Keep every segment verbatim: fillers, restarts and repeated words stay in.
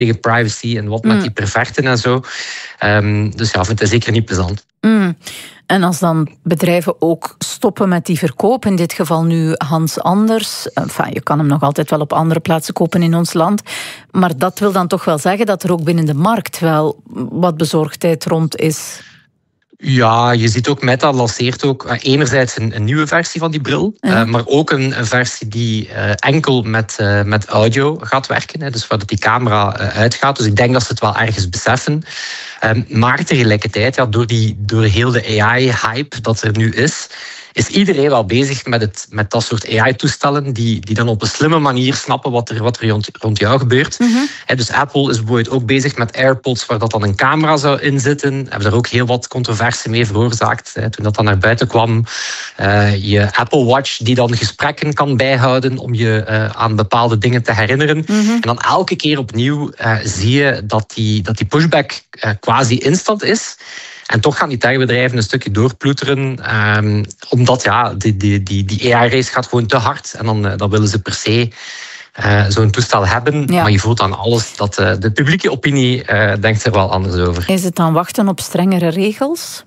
tegen privacy en wat met mm. die perverten en zo. Um, dus ja, ik vind het zeker niet plezant. Mm. En als dan bedrijven ook stoppen met die verkoop, in dit geval nu Hans Anders, enfin, je kan hem nog altijd wel op andere plaatsen kopen in ons land, maar dat wil dan toch wel zeggen dat er ook binnen de markt wel wat bezorgdheid rond is. Ja, je ziet ook Meta lanceert ook uh, enerzijds een, een nieuwe versie van die bril, ja. uh, maar ook een, een versie die uh, enkel met, uh, met audio gaat werken, hè, dus waar dat die camera uh, uitgaat. Dus ik denk dat ze het wel ergens beseffen. Um, maar tegelijkertijd, ja, door, die, door heel de A I-hype dat er nu is, is iedereen wel bezig met, het, met dat soort A I-toestellen die, die dan op een slimme manier snappen wat er, wat er rond, rond jou gebeurt. Mm-hmm. He, dus Apple is bijvoorbeeld ook bezig met AirPods waar dat dan een camera zou inzitten. Hebben daar ook heel wat controverse mee veroorzaakt. He, toen dat dan naar buiten kwam. Uh, je Apple Watch die dan gesprekken kan bijhouden om je uh, aan bepaalde dingen te herinneren. Mm-hmm. En dan elke keer opnieuw uh, zie je dat die, dat die pushback uh, quasi instant is. En toch gaan die techbedrijven een stukje doorploeteren. Um, omdat ja, die, die, die, die A I-race gaat gewoon te hard. En dan, uh, dan willen ze per se uh, zo'n toestel hebben. Ja. Maar je voelt aan alles dat uh, de publieke opinie uh, denkt er wel anders over. Is het dan wachten op strengere regels?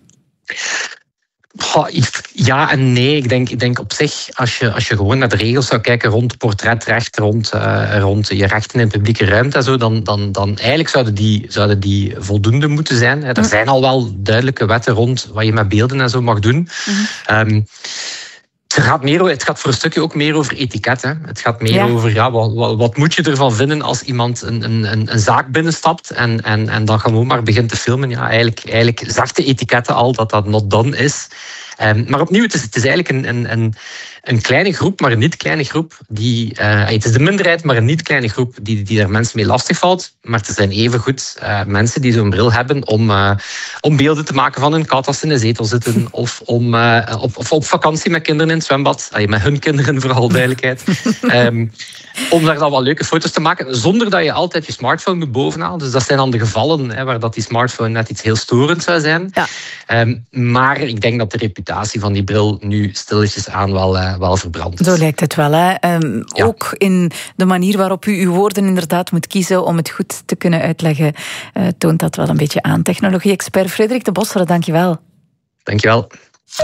Ja en nee. Ik denk, ik denk op zich, als je, als je gewoon naar de regels zou kijken rond portretrecht, rond, uh, rond je rechten in publieke ruimte en zo, dan, dan, dan eigenlijk zouden die, zouden die voldoende moeten zijn. Er zijn al wel duidelijke wetten rond wat je met beelden en zo mag doen. Mm-hmm. Um, Het gaat, meer, het gaat voor een stukje ook meer over etiket. Hè. Het gaat meer ja. over ja, wat, wat, wat moet je ervan vinden als iemand een, een, een zaak binnenstapt en, en, en dan gewoon maar begint te filmen. Ja, eigenlijk, eigenlijk zegt de etiketten al dat dat not done is. Um, maar opnieuw, het is, het is eigenlijk een, een, een kleine groep, maar een niet kleine groep. Die, uh, het is de minderheid, maar een niet kleine groep die, die er mensen mee lastigvalt. Maar het zijn evengoed uh, mensen die zo'n bril hebben om, uh, om beelden te maken van hun kat als ze in de zetel zitten. Of, om, uh, op, of op vakantie met kinderen in het zwembad. Allee, met hun kinderen, vooral duidelijkheid. um, om daar dan wel leuke foto's te maken, zonder dat je altijd je smartphone moet bovenhalen. Dus dat zijn dan de gevallen hè, waar dat die smartphone net iets heel storend zou zijn. Ja. Um, maar ik denk dat de reputatie van die bril nu stilletjes aan wel, uh, wel verbrandt is. Zo lijkt het wel. Hè? Um, ja. Ook in de manier waarop u uw woorden inderdaad moet kiezen om het goed te kunnen uitleggen, uh, toont dat wel een beetje aan. Technologie-expert Frederik de Bossere, dank je wel. Dank je wel.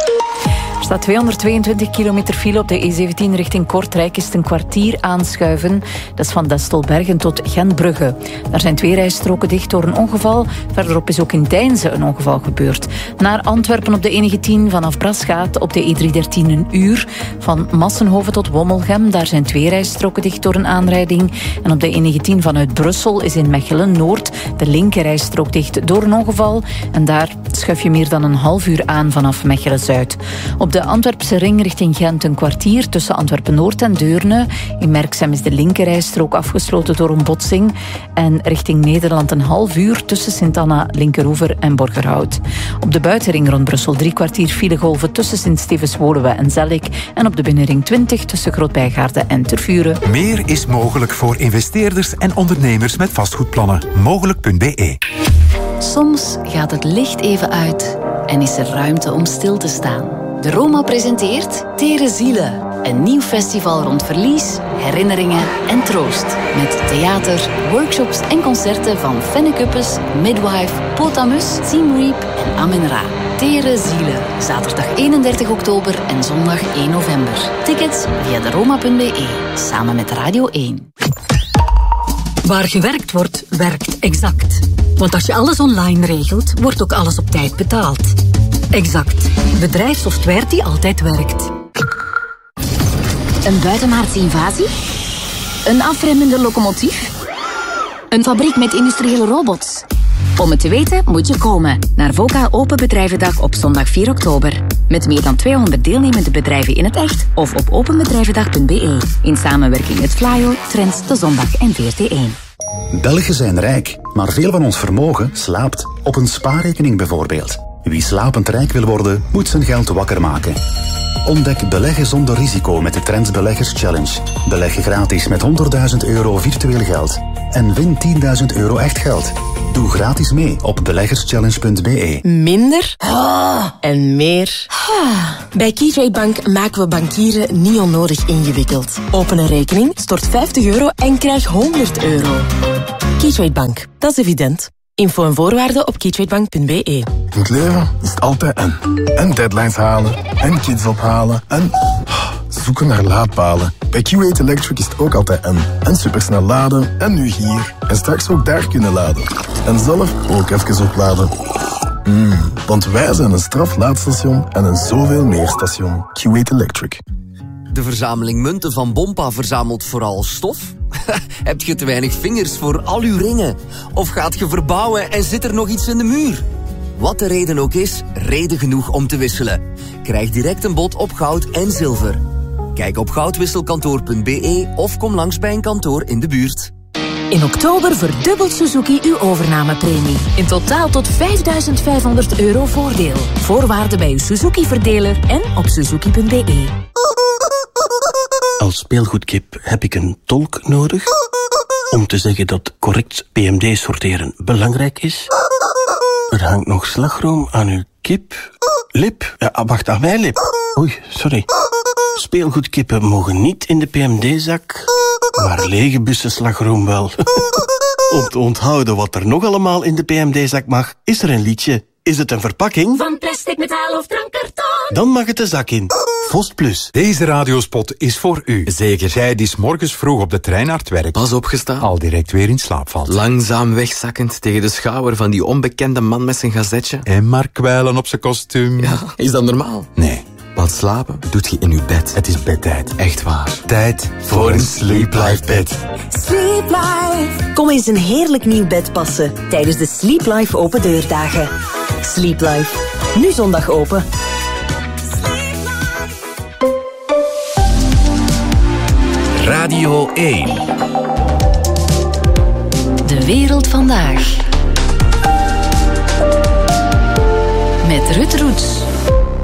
Er staat tweehonderdtweeëntwintig kilometer file op de E zeventien richting Kortrijk. Is het een kwartier aanschuiven. Dat is van Destelbergen tot Gentbrugge. Daar zijn twee rijstroken dicht door een ongeval. Verderop is ook in Deinze een ongeval gebeurd. Naar Antwerpen op de E negentien vanaf Brasgaat op de E driehonderddertien een uur. Van Massenhoven tot Wommelgem. Daar zijn twee rijstroken dicht door een aanrijding. En op de E negentien vanuit Brussel is in Mechelen-Noord de linkerrijstrook dicht door een ongeval. En daar schuif je meer dan een half uur aan vanaf Mechelen-Zuid. Op de Antwerpse ring richting Gent een kwartier tussen Antwerpen-Noord en Deurne. In Merksem is de linkerrijstrook afgesloten door een botsing. En richting Nederland een half uur tussen Sint-Anna, Linkeroever en Borgerhout. Op de buitenring rond Brussel drie kwartier filegolven tussen Sint-Stevens-Woluwe en Zellik. En op de binnenring twintig tussen Grootbijgaarden en Tervuren. Meer is mogelijk voor investeerders en ondernemers met vastgoedplannen. Mogelijk punt b e. Soms gaat het licht even uit en is er ruimte om stil te staan. De Roma presenteert Tere Zielen. Een nieuw festival rond verlies, herinneringen en troost. Met theater, workshops en concerten van Fenne Kuppes, Midwife, Potamus, Team Reap en Amen Ra. Tere Zielen. Zaterdag eenendertig oktober en zondag één november. Tickets via de roma punt b e. Samen met Radio één. Waar gewerkt wordt, werkt Exact. Want als je alles online regelt, wordt ook alles op tijd betaald. Exact. Bedrijfssoftware die altijd werkt. Een buitenaardse invasie? Een afremmende locomotief? Een fabriek met industriële robots? Om het te weten moet je komen naar VOCA Open Bedrijvendag op zondag vier oktober. Met meer dan tweehonderd deelnemende bedrijven in het echt of op openbedrijvendag punt b e. In samenwerking met Flyo, Trends, De Zondag en V R T één. Belgen zijn rijk, maar veel van ons vermogen slaapt. Op een spaarrekening bijvoorbeeld. Wie slapend rijk wil worden, moet zijn geld wakker maken. Ontdek beleggen zonder risico met de Trends Beleggers Challenge. Beleg gratis met honderdduizend euro virtueel geld. en win tienduizend euro echt geld. Doe gratis mee op beleggerschallenge punt b e. Minder ah. en meer. Ah. Bij Keytrade Bank maken we bankieren niet onnodig ingewikkeld. Open een rekening, stort vijftig euro en krijg honderd euro. Keytrade Bank, dat is evident. Info en voorwaarden op keytradebank punt b e. In het leven is het altijd en. En deadlines halen, en kids ophalen, en zoeken naar laadpalen. Bij Q acht Electric is het ook altijd en. En supersnel laden, en nu hier. En straks ook daar kunnen laden. En zelf ook even opladen. Mm, want wij zijn een straflaadstation en een zoveel meer station. Q acht Electric. De verzameling munten van Bompa verzamelt vooral stof? Heb je te weinig vingers voor al uw ringen? Of gaat je verbouwen en zit er nog iets in de muur? Wat de reden ook is, reden genoeg om te wisselen. Krijg direct een bod op goud en zilver. Kijk op goudwisselkantoor punt b e of kom langs bij een kantoor in de buurt. In oktober verdubbelt Suzuki uw overnamepremie. In totaal tot vijfduizend vijfhonderd euro voordeel. Voorwaarden bij uw Suzuki-verdeler en op suzuki punt b e. Als speelgoedkip heb ik een tolk nodig om te zeggen dat correct P M D sorteren belangrijk is. Er hangt nog slagroom aan uw kip. Lip. Ja, wacht, aan mijn lip. Oei, sorry. Speelgoedkippen mogen niet in de P M D-zak, maar lege bussen slagroom wel. Om te onthouden wat er nog allemaal in de P M D-zak mag, is er een liedje. Is het een verpakking? Van plastic, metaal of drankkarton? Dan mag het de zak in. Vost Plus. Deze radiospot is voor u. Zeker. Zij die 's morgens vroeg op de trein naar het werk Pas opgestaan. al direct weer in slaap valt. Langzaam wegzakkend tegen de schouder van die onbekende man met zijn gazetje. En maar kwijlen op zijn kostuum. Ja, is dat normaal? Nee. Want slapen doet je in je bed. Het is bedtijd. Echt waar. Tijd voor een Sleep Life bed. Sleep Life. Kom eens een heerlijk nieuw bed passen tijdens de Sleep Life open deurdagen. Sleep Life. Nu zondag open. Radio één. De wereld vandaag. Met Ruud Roets.